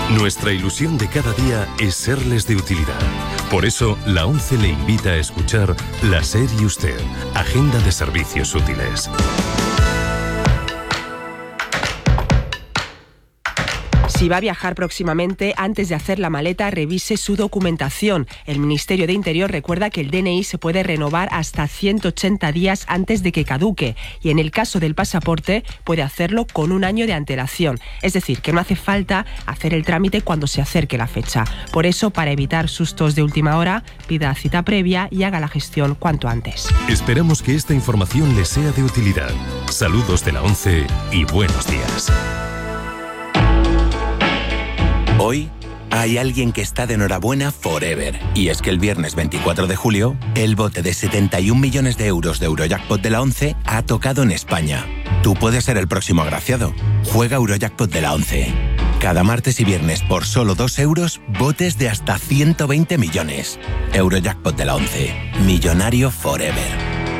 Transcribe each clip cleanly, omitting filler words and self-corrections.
Nuestra ilusión de cada día es serles de utilidad. Por eso, la ONCE le invita a escuchar La SER y Usted, Agenda de Servicios Útiles. Si va a viajar próximamente, antes de hacer la maleta, revise su documentación. El Ministerio de Interior recuerda que el DNI se puede renovar hasta 180 días antes de que caduque y en el caso del pasaporte puede hacerlo con 1 año de antelación. Es decir, que no hace falta hacer el trámite cuando se acerque la fecha. Por eso, para evitar sustos de última hora, pida cita previa y haga la gestión cuanto antes. Esperamos que esta información les sea de utilidad. Saludos de la ONCE y buenos días. Hoy hay alguien que está de enhorabuena forever. Y es que el viernes 24 de julio, el bote de 71 millones de euros de Eurojackpot de la ONCE ha tocado en España. Tú puedes ser el próximo agraciado. Juega Eurojackpot de la ONCE. Cada martes y viernes por solo 2 euros, botes de hasta 120 millones. Eurojackpot de la ONCE. Millonario forever.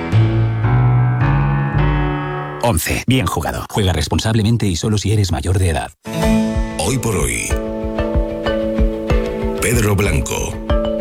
11. Bien jugado. Juega responsablemente y solo si eres mayor de edad. Hoy por hoy. Pedro Blanco.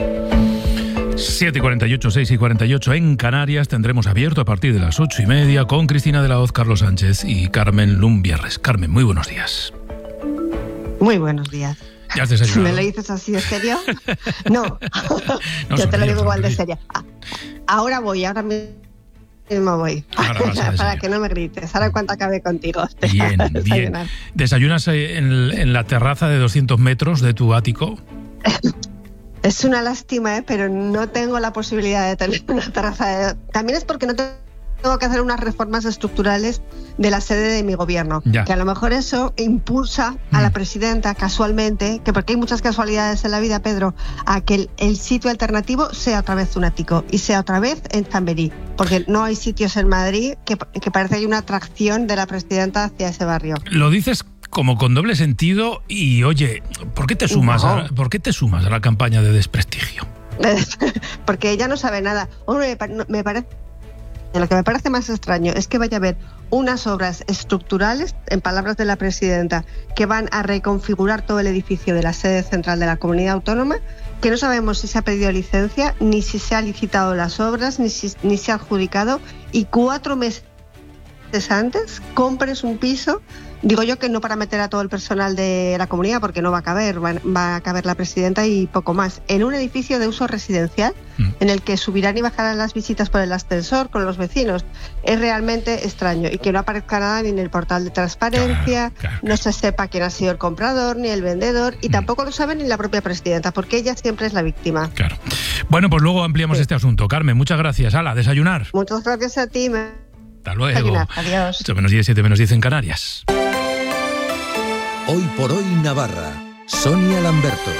7:48, 6:48 en Canarias. Tendremos abierto a partir de las 8:30 con Cristina de la Hoz, Carlos Sánchez y Carmen Lumbierres. Carmen, muy buenos días. Muy buenos días. ¿Ya has desayunado? ¿Me lo dices así de serio? No, yo te lo digo igual de serio. Ahora mismo voy. Para que no me grites. Ahora en cuanto acabe contigo. Bien, bien. ¿Desayunas en la terraza de 200 metros de tu ático? Es una lástima, pero no tengo la posibilidad de tener una terraza. También es porque no tengo que hacer unas reformas estructurales de la sede de mi gobierno. Ya. Que a lo mejor eso impulsa a la presidenta casualmente, que porque hay muchas casualidades en la vida, Pedro, a que el sitio alternativo sea otra vez un ático y sea otra vez en Chamberí. Porque no hay sitios en Madrid que parece que hay una atracción de la presidenta hacia ese barrio. Lo dices como con doble sentido y, oye, ¿por qué te sumas a la campaña de desprestigio? Porque ella no sabe nada. Hombre, me parece... Lo que me parece más extraño es que vaya a haber unas obras estructurales, en palabras de la presidenta, que van a reconfigurar todo el edificio de la sede central de la comunidad autónoma, que no sabemos si se ha pedido licencia, ni si se ha licitado las obras, ni se ha adjudicado, y 4 meses antes compres un piso. Digo yo que no para meter a todo el personal de la comunidad, porque no va a caber, va a caber la presidenta y poco más, en un edificio de uso residencial en el que subirán y bajarán las visitas por el ascensor con los vecinos. Es realmente extraño y que no aparezca nada ni en el portal de transparencia, claro. No se sepa quién ha sido el comprador ni el vendedor y tampoco lo sabe ni la propia presidenta, porque ella siempre es la víctima. Claro. Bueno, pues luego ampliamos este asunto. Carmen, muchas gracias. Hala, desayunar. Muchas gracias a ti. Hasta luego. Adiós. 8:10, 7:10 en Canarias. Hoy por hoy Navarra. Sonia Lamberto.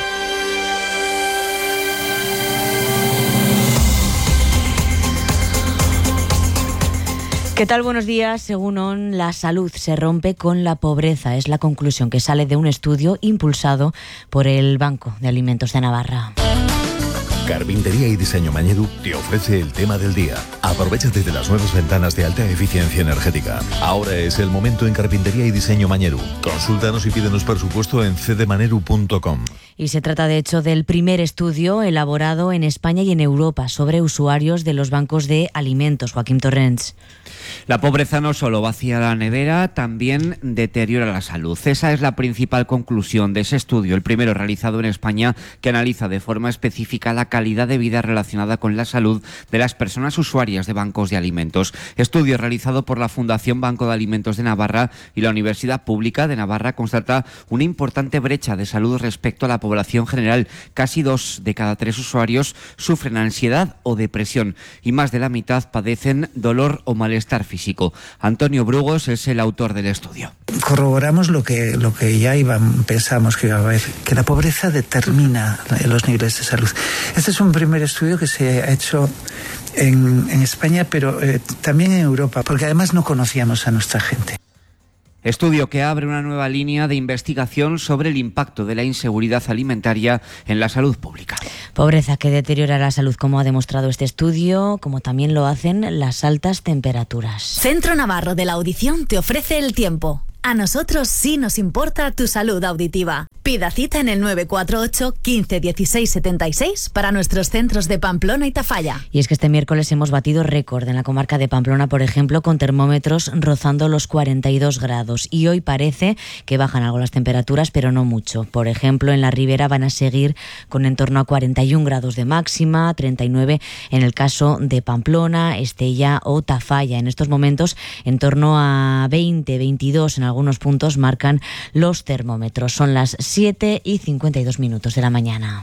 ¿Qué tal? Buenos días. Según la salud se rompe con la pobreza. Es la conclusión que sale de un estudio impulsado por el Banco de Alimentos de Navarra. Carpintería y Diseño Mañedu te ofrece el tema del día. Aprovechate de las nuevas ventanas de alta eficiencia energética. Ahora es el momento en Carpintería y Diseño Mañedu. Consúltanos y pídenos presupuesto en cdmaneru.com. Y se trata de hecho del primer estudio elaborado en España y en Europa sobre usuarios de los bancos de alimentos. Joaquín Torrents. La pobreza no solo vacía la nevera, también deteriora la salud. Esa es la principal conclusión de ese estudio, el primero realizado en España, que analiza de forma específica la calidad de vida relacionada con la salud de las personas usuarias de bancos de alimentos. Estudio realizado por la Fundación Banco de Alimentos de Navarra y la Universidad Pública de Navarra constata una importante brecha de salud respecto a la población general. Casi 2 de cada 3 usuarios sufren ansiedad o depresión y más de la mitad padecen dolor o malestar físico. Antonio Brugos es el autor del estudio. Corroboramos lo que ya pensamos que iba a haber, que la pobreza determina los niveles de salud. Este es un primer estudio que se ha hecho en España, pero también en Europa, porque además no conocíamos a nuestra gente. Estudio que abre una nueva línea de investigación sobre el impacto de la inseguridad alimentaria en la salud pública. Pobreza que deteriora la salud, como ha demostrado este estudio, como también lo hacen las altas temperaturas. Centro Navarro de la Audición te ofrece el tiempo. A nosotros sí nos importa tu salud auditiva. Pida cita en el 948 15 16 76 para nuestros centros de Pamplona y Tafalla. Y es que este miércoles hemos batido récord en la comarca de Pamplona, por ejemplo, con termómetros rozando los 42 grados. Y hoy parece que bajan algo las temperaturas, pero no mucho. Por ejemplo, en la Ribera van a seguir con en torno a 41 grados de máxima, 39 en el caso de Pamplona, Estella o Tafalla. En estos momentos, en torno a 20, 22 en algunos puntos marcan los termómetros. Son las 7:52 de la mañana.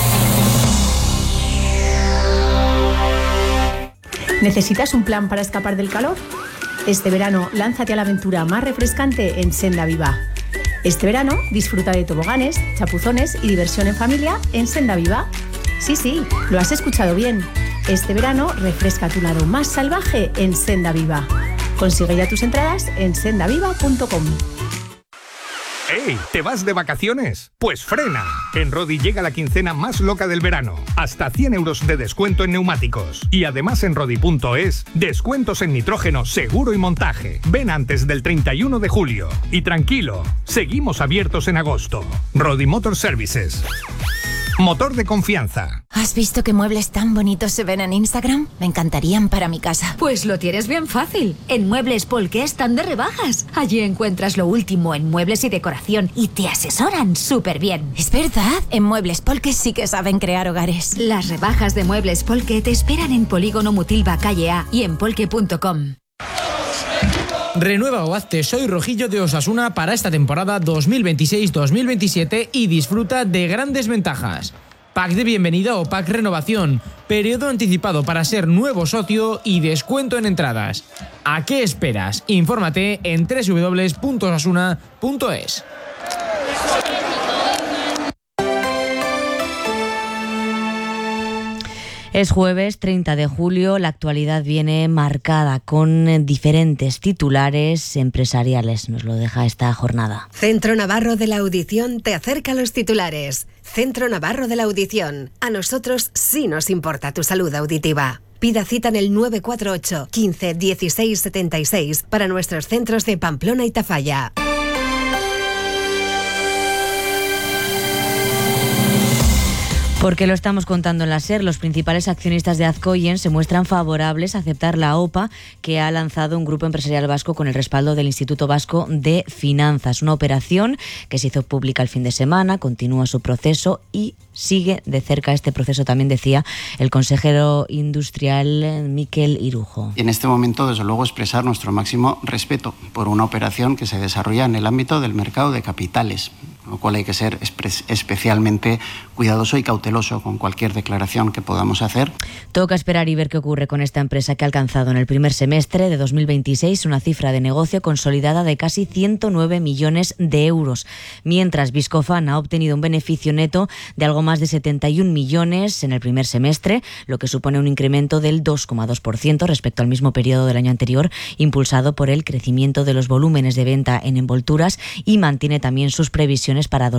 ¿Necesitas un plan para escapar del calor? Este verano, lánzate a la aventura más refrescante en Senda Viva. Este verano, disfruta de toboganes, chapuzones y diversión en familia en Senda Viva. Sí, lo has escuchado bien. Este verano, refresca tu lado más salvaje en Senda Viva. Consigue ya tus entradas en sendaviva.com. ¡Ey! ¿Te vas de vacaciones? Pues frena. En Rodi llega la quincena más loca del verano. Hasta 100 euros de descuento en neumáticos. Y además en Rodi.es, descuentos en nitrógeno, seguro y montaje. Ven antes del 31 de julio. Y tranquilo, seguimos abiertos en agosto. Rodi Motor Services. Motor de confianza. ¿Has visto qué muebles tan bonitos se ven en Instagram? Me encantarían para mi casa. Pues lo tienes bien fácil. En Muebles Polke están de rebajas. Allí encuentras lo último en muebles y decoración y te asesoran súper bien. Es verdad, en Muebles Polke sí que saben crear hogares. Las rebajas de Muebles Polke te esperan en Polígono Mutilva, calle A y en polke.com. Renueva o hazte soy rojillo de Osasuna para esta temporada 2026-2027 y disfruta de grandes ventajas. Pack de bienvenida o pack renovación, periodo anticipado para ser nuevo socio y descuento en entradas. ¿A qué esperas? Infórmate en www.osasuna.es. Es jueves 30 de julio, la actualidad viene marcada con diferentes titulares empresariales, nos lo deja esta jornada. Centro Navarro de la Audición te acerca a los titulares. Centro Navarro de la Audición, a nosotros sí nos importa tu salud auditiva. Pida cita en el 948 15 16 76 para nuestros centros de Pamplona y Tafalla. Porque lo estamos contando en la SER, los principales accionistas de Azcoyen se muestran favorables a aceptar la OPA que ha lanzado un grupo empresarial vasco con el respaldo del Instituto Vasco de Finanzas. Una operación que se hizo pública el fin de semana, continúa su proceso y sigue de cerca este proceso, también decía el consejero industrial Mikel Irujo. En este momento, desde luego, expresar nuestro máximo respeto por una operación que se desarrolla en el ámbito del mercado de capitales, con lo cual hay que ser especialmente cuidadoso y cauteloso con cualquier declaración que podamos hacer. Toca esperar y ver qué ocurre con esta empresa que ha alcanzado en el primer semestre de 2026 una cifra de negocio consolidada de casi 109 millones de euros, mientras Viscofan ha obtenido un beneficio neto de algo más de 71 millones en el primer semestre, lo que supone un incremento del 2,2% respecto al mismo periodo del año anterior, impulsado por el crecimiento de los volúmenes de venta en envolturas, y mantiene también sus previsiones para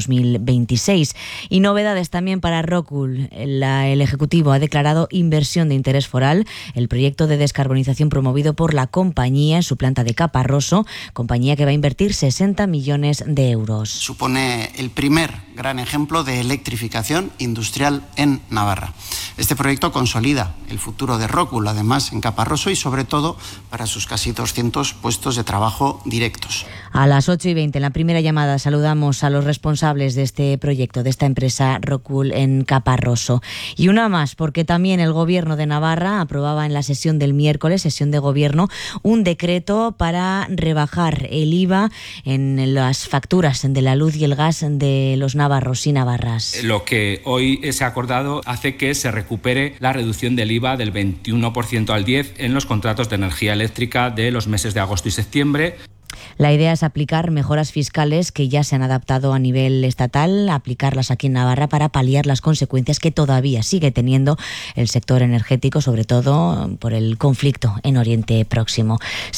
2026. Y novedades también para Rockwool. El Ejecutivo ha declarado inversión de interés foral el proyecto de descarbonización promovido por la compañía en su planta de Caparroso, compañía que va a invertir 60 millones de euros. Supone el primer gran ejemplo de electrificación industrial en Navarra. Este proyecto consolida el futuro de Rockwool, además en Caparroso, y sobre todo para sus casi 200 puestos de trabajo directos. A las 8:20, en la primera llamada, saludamos a los responsables de este proyecto, de esta empresa Rockwool en Caparroso. Y una más, porque también el Gobierno de Navarra aprobaba en la sesión del miércoles, sesión de Gobierno, un decreto para rebajar el IVA en las facturas de la luz y el gas de los navarros y navarras. Lo que hoy se ha acordado hace que se recupere la reducción del IVA del 21% al 10% en los contratos de energía eléctrica de los meses de agosto y septiembre. La idea es aplicar mejoras fiscales que ya se han adaptado a nivel estatal, aplicarlas aquí en Navarra para paliar las consecuencias que todavía sigue teniendo el sector energético, sobre todo por el conflicto en Oriente Próximo.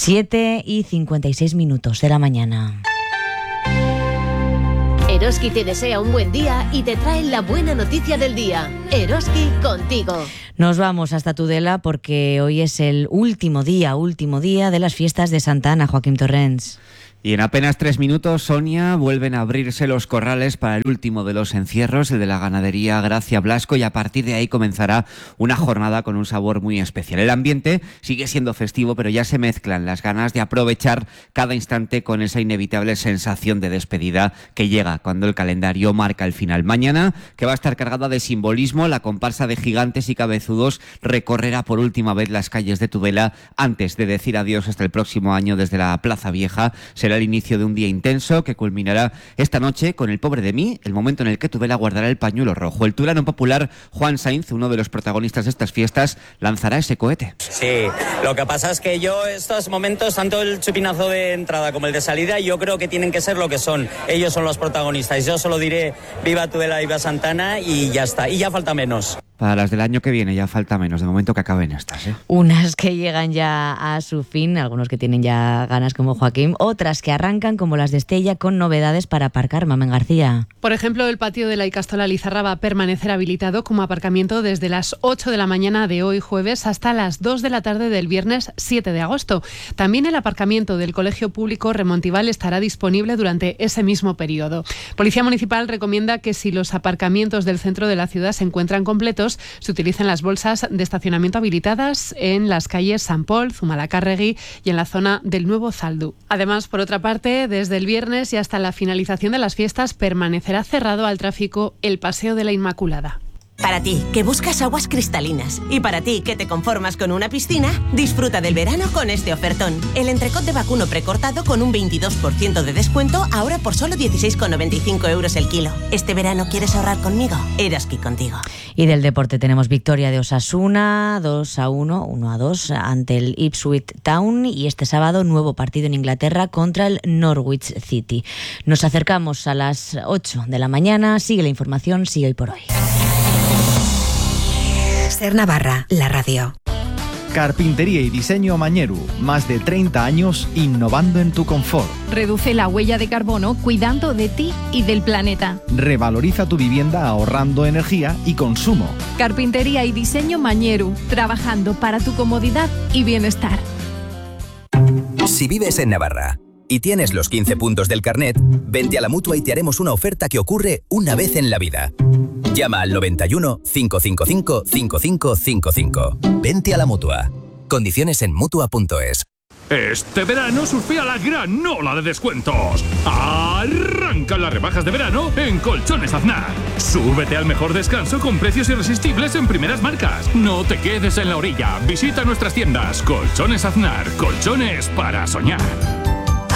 7:56 de la mañana. Eroski te desea un buen día y te trae la buena noticia del día. Eroski contigo. Nos vamos hasta Tudela porque hoy es el último día de las fiestas de Santa Ana, Joaquín Torrents. Y en apenas 3 minutos, Sonia, vuelven a abrirse los corrales para el último de los encierros, el de la ganadería Gracia Blasco, y a partir de ahí comenzará una jornada con un sabor muy especial. El ambiente sigue siendo festivo, pero ya se mezclan las ganas de aprovechar cada instante con esa inevitable sensación de despedida que llega cuando el calendario marca el final. Mañana, que va a estar cargada de simbolismo, la comparsa de gigantes y cabezudos recorrerá por última vez las calles de Tudela antes de decir adiós hasta el próximo año desde la Plaza Vieja. Será el inicio de un día intenso que culminará esta noche con el Pobre de mí, el momento en el que Tudela guardará el pañuelo rojo. El tudelano popular Juan Sainz, uno de los protagonistas de estas fiestas, lanzará ese cohete. Sí, lo que pasa es que yo estos momentos, tanto el chupinazo de entrada como el de salida, yo creo que tienen que ser lo que son. Ellos son los protagonistas. Yo solo diré viva Tudela, viva Santana y ya está. Y ya falta menos. Para las del año que viene ya falta menos, de momento que acaben estas, ¿eh? Unas que llegan ya a su fin, algunos que tienen ya ganas como Joaquín, otras que arrancan como las de Estella con novedades para aparcar. Mamen García. Por ejemplo, el patio de la Icastola Lizarra va a permanecer habilitado como aparcamiento desde las 8 de la mañana de hoy jueves hasta las 2 de la tarde del viernes 7 de agosto. También el aparcamiento del Colegio Público Remontival estará disponible durante ese mismo periodo. Policía Municipal recomienda que si los aparcamientos del centro de la ciudad se encuentran completos, se utilizan las bolsas de estacionamiento habilitadas en las calles San Pol, Zumalacárregui y en la zona del Nuevo Zaldu. Además, por otra parte, desde el viernes y hasta la finalización de las fiestas permanecerá cerrado al tráfico el Paseo de la Inmaculada. Para ti, que buscas aguas cristalinas, y para ti, que te conformas con una piscina, disfruta del verano con este ofertón. El entrecot de vacuno precortado con un 22% de descuento, ahora por solo 16,95 euros el kilo. ¿Este verano quieres ahorrar conmigo? Eroski contigo. Y del deporte tenemos victoria de Osasuna, 2-1, 1-2 ante el Ipswich Town, y este sábado nuevo partido en Inglaterra contra el Norwich City. Nos acercamos a las 8 de la mañana, sigue la información, sigue Hoy por Hoy. Ser Navarra, la radio. Carpintería y diseño Mañeru, más de 30 años innovando en tu confort. Reduce la huella de carbono cuidando de ti y del planeta. Revaloriza tu vivienda ahorrando energía y consumo. Carpintería y diseño Mañeru, trabajando para tu comodidad y bienestar. Si vives en Navarra y tienes los 15 puntos del carnet, vente a la Mutua y te haremos una oferta que ocurre una vez en la vida. Llama al 91 555 5555. Vente a la Mutua. Condiciones en Mutua.es. Este verano surfea la gran ola de descuentos. Arrancan las rebajas de verano en Colchones Aznar. Súbete al mejor descanso con precios irresistibles en primeras marcas. No te quedes en la orilla. Visita nuestras tiendas. Colchones Aznar. Colchones para soñar.